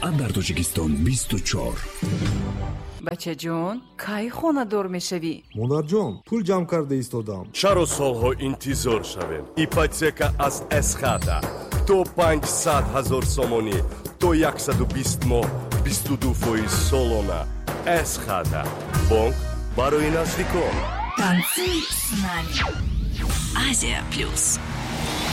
фақат дар Тоҷикистон 24. бача ҷон, кай хонадор мешавӣ? модарҷон, пул ҷамъ карда истодам. чаро солҳо интизор шавем? ипотека аз эсхата то 500 000 сомонӣ то 120 моҳ 22% солона. эсхата бонк барои наздикон. Танцуй с нами. Азия плюс.